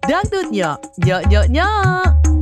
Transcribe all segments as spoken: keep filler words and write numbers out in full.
Dangdutnya, nyok nyok nyok.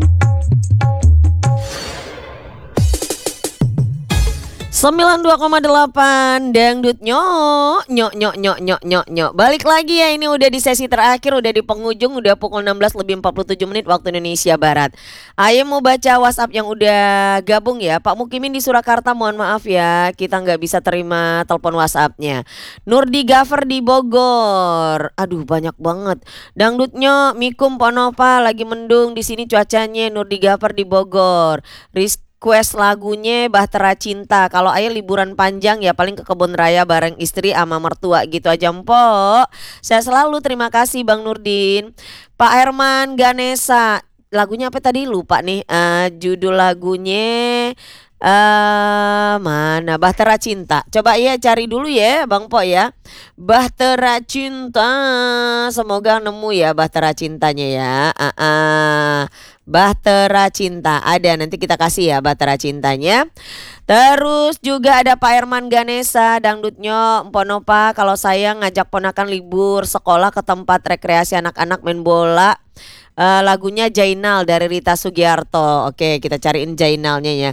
sembilan puluh dua koma delapan Dangdut nyok nyok nyok nyok nyok nyok nyok. Balik lagi ya, ini udah di sesi terakhir, udah di penghujung, udah pukul enam belas lebih empat puluh tujuh menit waktu Indonesia Barat. Ayo mau baca WhatsApp yang udah gabung ya. Pak Mukimin di Surakarta, mohon maaf ya, kita nggak bisa terima telepon WhatsAppnya. Nurdi Gafer di Bogor, aduh banyak banget. Dangdut nyok, Mikum Ponova lagi mendung di sini cuacanya. Nurdi Gafer di Bogor. Rizky request lagunya Bahtera Cinta. Kalau ayah liburan panjang ya paling ke kebun raya bareng istri sama mertua gitu aja Mpok. Saya selalu terima kasih Bang Nurdin. Pak Herman Ganesa, lagunya apa tadi lupa nih. Uh, judul lagunya Uh, mana Bahtera Cinta. Coba ya cari dulu ya Bang Po ya. Bahtera Cinta. Semoga nemu ya Bahtera Cintanya ya. uh, uh. Bahtera Cinta ada, nanti kita kasih ya Bahtera Cintanya. Terus juga ada Pak Herman Ganesa, Dangdutnya Mponopa, kalau saya ngajak ponakan libur sekolah ke tempat rekreasi anak-anak main bola. Uh, lagunya Jainal dari Rita Sugiarto. Oke, kita cariin Jainalnya ya.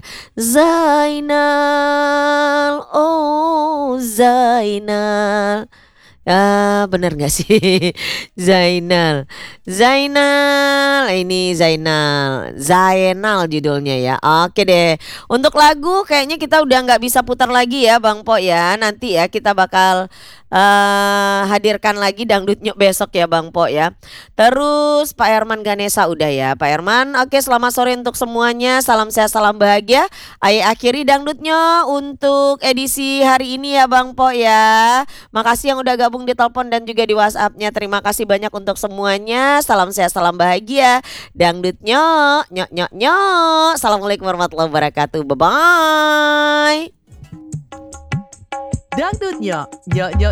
Zainal, oh Zainal. Ah, bener gak sih? Zainal Zainal Ini Zainal Zainal judulnya ya. Oke deh, untuk lagu kayaknya kita udah gak bisa putar lagi ya Bang Po ya. Nanti ya kita bakal uh, hadirkan lagi Dangdut Nyok besok ya Bang Po ya. Terus Pak Herman Ganesa udah ya Pak Herman. Oke, selamat sore untuk semuanya. Salam sehat, salam bahagia. Ayo akhiri Dangdut Nyok untuk edisi hari ini ya Bang Po ya. Makasih yang udah gabung di telepon dan juga di WhatsAppnya. Terima kasih banyak untuk semuanya. Salam sehat, salam bahagia. Dangdut nyok, nyok nyok nyok. Assalamualaikum warahmatullahi wabarakatuh. Bye bye. Dangdutnya, nyok nyok